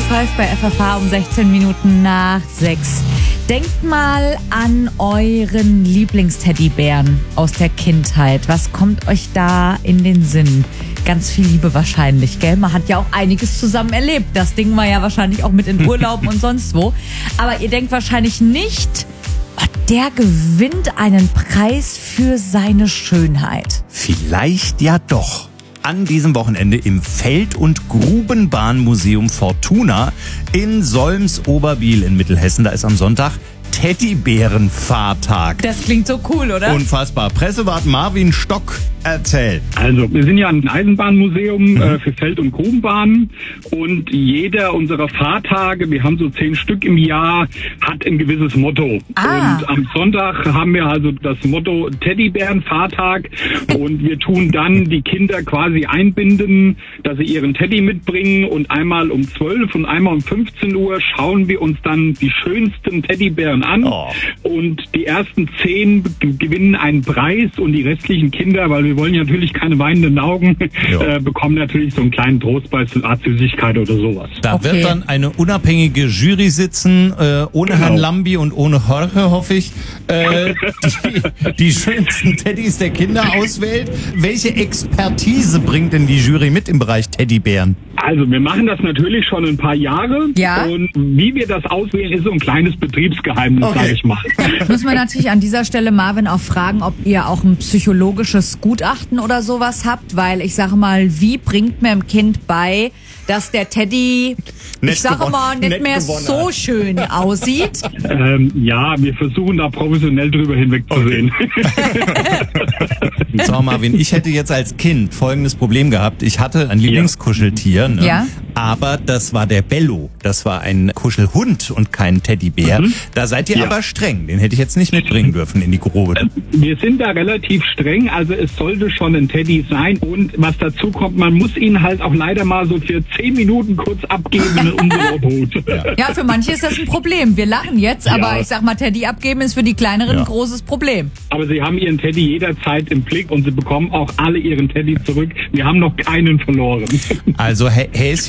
5 bei FFH um 16 Minuten nach 6. Denkt mal an euren Lieblingsteddybären aus der Kindheit. Was kommt euch da in den Sinn? Ganz viel Liebe wahrscheinlich, gell? Man hat ja auch einiges zusammen erlebt. Das Ding war ja wahrscheinlich auch mit in Urlauben und sonst wo. Aber ihr denkt wahrscheinlich nicht, der gewinnt einen Preis für seine Schönheit. Vielleicht ja doch. An diesem Wochenende im Feld- und Grubenbahnmuseum Fortuna in Solms-Oberbiel in Mittelhessen. Da ist am Sonntag Teddybärenfahrtag. Das klingt so cool, oder? Unfassbar. Pressewart Marvin Stock erzählt. Also, wir sind ja ein Eisenbahnmuseum für Feld- und Grubenbahnen und jeder unserer Fahrtage, wir haben so 10 Stück im Jahr, hat ein gewisses Motto. Und am Sonntag haben wir also das Motto Teddybärenfahrtag und wir tun dann die Kinder quasi einbinden, dass sie ihren Teddy mitbringen und einmal um 12 und einmal um 15 Uhr schauen wir uns dann die schönsten Teddybären an und die ersten 10 gewinnen einen Preis und die restlichen Kinder, weil wir wollen ja natürlich keine weinenden Augen, bekommen natürlich so einen kleinen Trostpreis, eine Art Süßigkeit oder sowas. Da wird dann eine unabhängige Jury sitzen, ohne Herrn Lambi und ohne Jorge, hoffe ich, die schönsten Teddys der Kinder auswählt. Welche Expertise bringt denn die Jury mit im Bereich Teddybären? Also wir machen das natürlich schon ein paar Jahre und wie wir das auswählen, ist so ein kleines Betriebsgeheimnis, sage ich mal. Muss man natürlich an dieser Stelle Marvin auch fragen, ob ihr auch ein psychologisches Gutachten oder sowas habt, weil ich sage mal, wie bringt man dem Kind bei, dass der Teddy, nicht mehr so schön aussieht? Ja, wir versuchen da professionell drüber hinwegzusehen. So, Marvin, ich hätte jetzt als Kind folgendes Problem gehabt. Ich hatte ein Lieblingskuscheltier, aber das war der Bello. Das war ein Kuschelhund und kein Teddybär. Da seid ihr aber streng. Den hätte ich jetzt nicht mitbringen dürfen in die Grube. Wir sind da relativ streng. Also es sollte schon ein Teddy sein. Und was dazu kommt, man muss ihn halt auch leider mal so für 10 Minuten kurz abgeben in unser Obhut. Ja, für manche ist das ein Problem. Wir lachen jetzt, aber ich sag mal, Teddy abgeben ist für die Kleineren ein großes Problem. Aber sie haben ihren Teddy jederzeit im Blick und sie bekommen auch alle ihren Teddy zurück. Wir haben noch keinen verloren. Also Häschen